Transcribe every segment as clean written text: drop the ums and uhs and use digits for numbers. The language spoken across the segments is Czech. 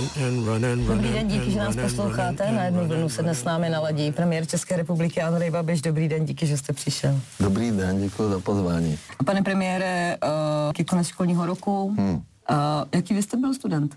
Dobrý den, díky, že nás posloucháte. Na jednu vlnu se dnes s námi naladí premiér České republiky Andrej Babiš. Dobrý den, díky, že jste přišel. Dobrý den, děkuji za pozvání. Pane premiére, jaký konec školního roku? Jaký vy jste byl student?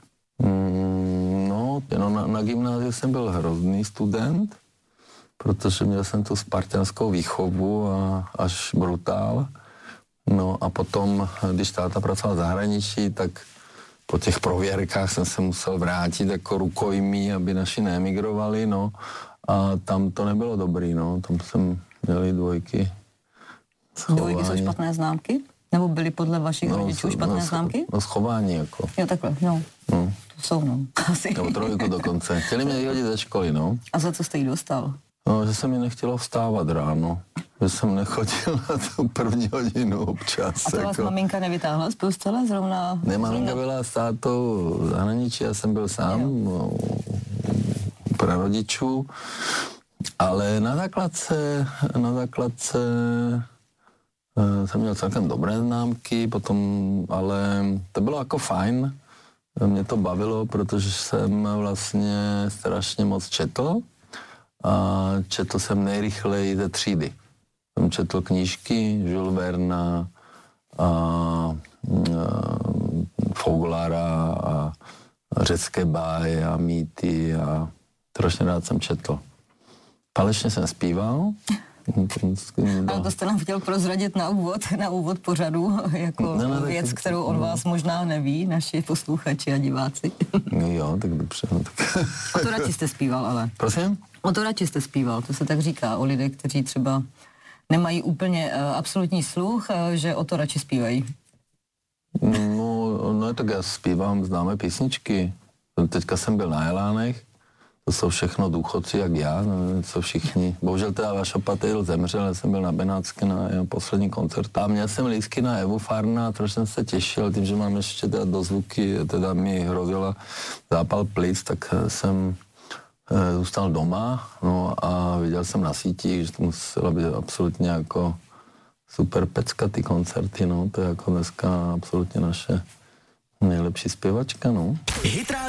Na gymnáziu jsem byl hrozný student, protože měl jsem tu spartanskou výchovu a až brutál. No a potom, když táta pracoval v zahraničí, tak po těch prověrkách jsem se musel vrátit jako rukojmí, aby naši neemigrovali, no. A tam to nebylo dobrý, no. Tam jsem měl dvojky. Dvojky jsou špatné známky? Nebo byly podle vašich rodičů špatné známky? No schování, jako. Jo, takhle, no. To jsou, no. Asi. Nebo trojku dokonce. Chtěli mě vyhodit ze školy, no. A za co jste jí dostal? No, že se mi nechtělo vstávat ráno. Že jsem nechodil na tu první hodinu občas. A to vás maminka nevytáhla z postele zrovna? Ne, maminka byla s tátou v zahraničí, já jsem byl sám u prarodičů, ale na základce jsem měl celkem dobré známky, potom, ale to bylo jako fajn, mě to bavilo, protože jsem vlastně strašně moc četl a četl jsem nejrychleji ze třídy. Jsem četl knížky Jules Verna a Foglara a řecké báje a mýty a strašně rád jsem četl. Falešně jsem zpíval. Ale to jste nám chtěl prozradit na úvod pořadu, jako věc, kterou od vás možná neví, naši posluchači a diváci. Jo, tak dobře. Tak. O to radši jste zpíval, ale. Prosím? O to radši jste zpíval, to se tak říká o lidech, kteří třeba nemají úplně absolutní sluch, že o to radši zpívají. No tak já zpívám známé písničky. Teďka jsem byl na Jelánech, to jsou všechno důchodci jak já, co všichni. Bohužel teda Vašo Patejl zemřel, já jsem byl na Benátské na jeho poslední koncert. A měl jsem lístky na Evu Farna a trošku jsem se těšil, tím, že mám ještě teda dozvuky, teda mi hrozila zápal plic, tak jsem zůstal doma, no a viděl jsem na sítích, že to muselo být absolutně jako super pecka ty koncerty, no, to je jako dneska absolutně naše nejlepší zpěvačka, no.